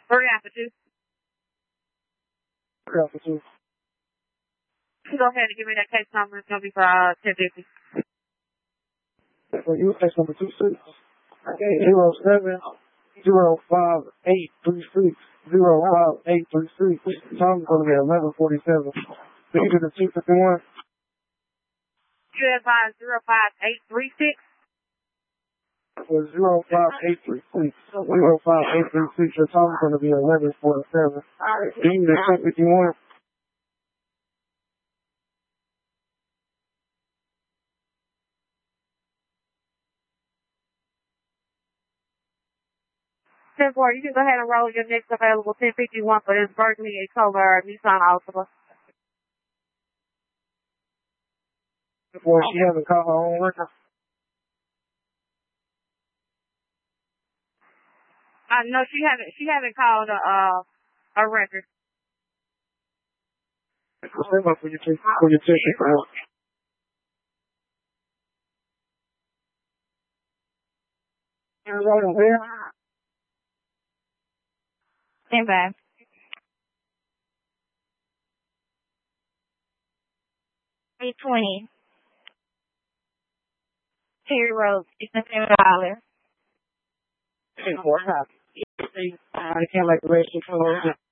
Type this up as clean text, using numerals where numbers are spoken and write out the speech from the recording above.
3 after 2. 3 after 2. Go ahead and give me that case number. It's going to be for 1050. For you, case number 26. Okay, 07-05836. 05836. Time's going to be 11:47. Speaking to the 251. You advise 05836. For 05836. 05836. Your time's going to be 11:47. Speaking to 251. 10-4, you can go ahead and roll your next available 1051 for this Berkeley A color Nissan Altima. Before she hasn't called her own record. No, she haven't called a record. Stand up for your ticket. You're rolling here. Stand by. $820. Terry Road. It's $7. I can't make the rest of